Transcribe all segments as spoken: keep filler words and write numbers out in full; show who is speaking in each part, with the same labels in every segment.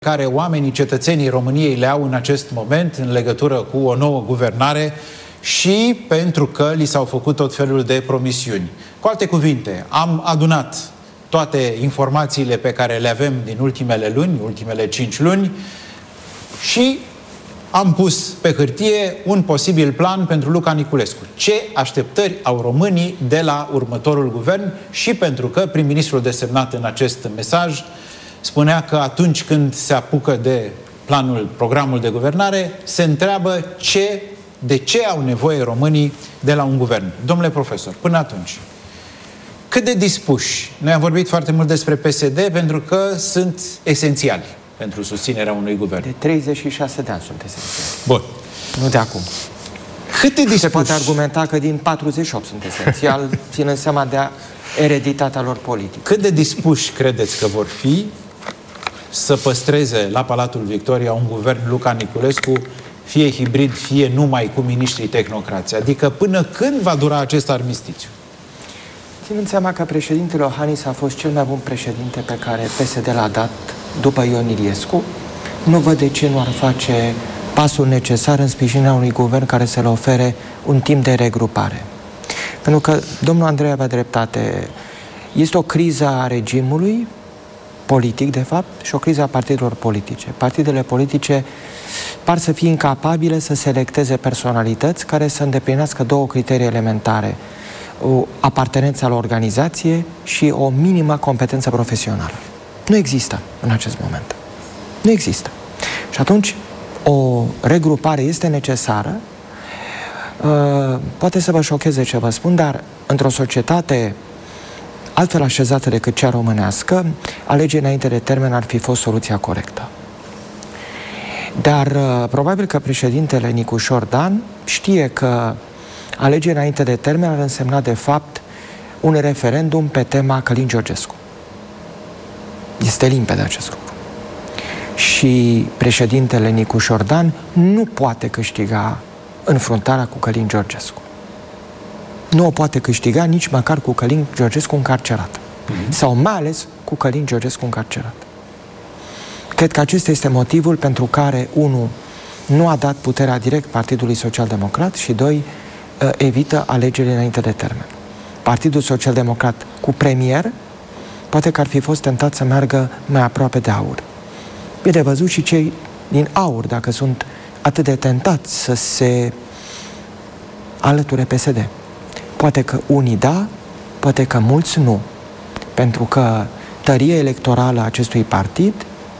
Speaker 1: care oamenii, cetățenii României le au în acest moment în legătură cu o nouă guvernare și pentru că li s-au făcut tot felul de promisiuni. Cu alte cuvinte, am adunat toate informațiile pe care le avem din ultimele luni, ultimele cinci luni și am pus pe hârtie un posibil plan pentru Luca Niculescu. Ce așteptări au românii de la următorul guvern și pentru că prim-ministrul desemnat în acest mesaj spunea că atunci când se apucă de planul, programul de guvernare, se întreabă ce, de ce au nevoie românii de la un guvern. Domnule profesor, până atunci, cât de dispuși? Noi am vorbit foarte mult despre P S D pentru că sunt esențiali pentru susținerea unui guvern.
Speaker 2: De treizeci și șase de ani sunt esențiali.
Speaker 1: Bun.
Speaker 2: Nu de acum.
Speaker 1: Cât de dispuși?
Speaker 2: Se poate argumenta că din patruzeci și opt sunt esențial, ținând seama de ereditatea lor politică.
Speaker 1: Cât de dispuși credeți că vor fi să păstreze la Palatul Victoria un guvern Luca Niculescu, fie hibrid, fie numai cu miniștrii tehnocrați? Adică până când va dura acest armistițiu?
Speaker 2: Ținând seama că președintele Iohannis a fost cel mai bun președinte pe care P S D l-a dat după Ion Iliescu, nu văd de ce nu ar face pasul necesar în sprijinirea unui guvern care să le ofere un timp de regrupare. Pentru că domnul Andrei avea dreptate. Este o criză a regimului politic, de fapt, și o criză a partidelor politice. Partidele politice par să fie incapabile să selecteze personalități care să îndeplinească două criterii elementare: o apartenență la organizație și o minimă competență profesională. Nu există în acest moment. Nu există. Și atunci, o regrupare este necesară. Poate să vă șocheze ce vă spun, dar într-o societate altfel așezată decât cea românească, alegeri înainte de termen ar fi fost soluția corectă. Dar probabil că președintele Nicușor Dan știe că alegeri înainte de termen ar însemna de fapt un referendum pe tema Călin Georgescu. Este limpede acest lucru. Și președintele Nicușor Dan nu poate câștiga înfruntarea cu Călin Georgescu. Nu o poate câștiga nici măcar cu Călin Georgescu încarcerat. Mm-hmm. Sau mai ales cu Călin Georgescu încarcerat. Cred că acesta este motivul pentru care, unu, nu a dat puterea direct Partidului Social-Democrat și, doi, evită alegerile înainte de termen. Partidul Social-Democrat cu premier poate că ar fi fost tentat să meargă mai aproape de aur. E de văzut și cei din aur, dacă sunt atât de tentați să se alăture P S D. Poate că unii da, poate că mulți nu. Pentru că tăria electorală a acestui partid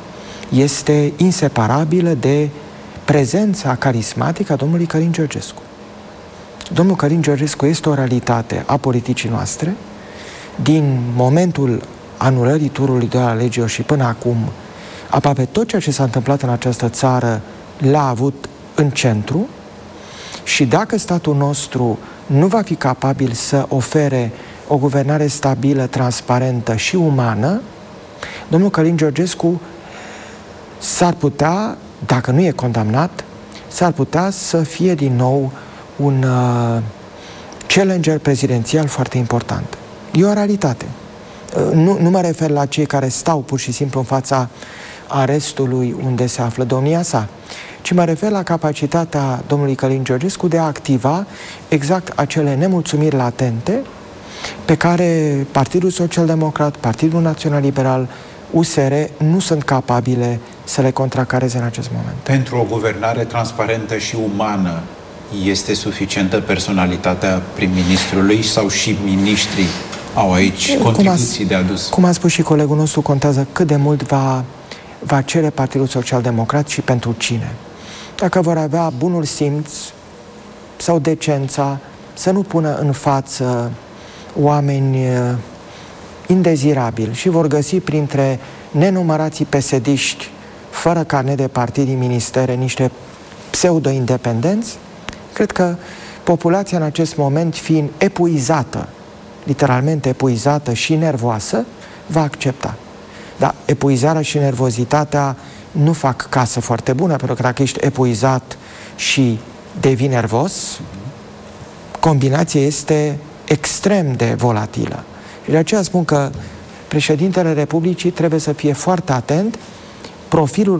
Speaker 2: este inseparabilă de prezența carismatică a domnului Călin Georgescu. Domnul Călin Georgescu este o realitate a politicii noastre. Din momentul anulării turului doi al alegerilor și până acum, aproape tot ceea ce s-a întâmplat în această țară l-a avut în centru. Și dacă statul nostru nu va fi capabil să ofere o guvernare stabilă, transparentă și umană, domnul Călin Georgescu s-ar putea, dacă nu e condamnat, s-ar putea să fie din nou un uh, challenger prezidențial foarte important. E o realitate. Uh, nu, nu mă refer la cei care stau pur și simplu în fața arestului unde se află domnia sa, ci mă refer la capacitatea domnului Călin Georgescu de a activa exact acele nemulțumiri latente pe care Partidul Social-Democrat, Partidul Național Liberal, U S R nu sunt capabile să le contracareze în acest moment.
Speaker 1: Pentru o guvernare transparentă și umană este suficientă personalitatea prim-ministrului sau și miniștrii au aici contribuții de adus?
Speaker 2: Cum a spus și colegul nostru, contează cât de mult va, va cere Partidul Social-Democrat și pentru cine. Dacă vor avea bunul simț sau decența să nu pună în față oameni indezirabili și vor găsi printre nenumărații pesediști fără carnet de partid din ministere niște pseudo-independenți, cred că populația în acest moment, fiind epuizată, literalmente epuizată și nervoasă, va accepta. Dar epuizarea și nervozitatea nu fac casă foarte bună, pentru că dacă ești epuizat și devii nervos, combinația este extrem de volatilă. Și de aceea spun că președintele Republicii trebuie să fie foarte atent profilul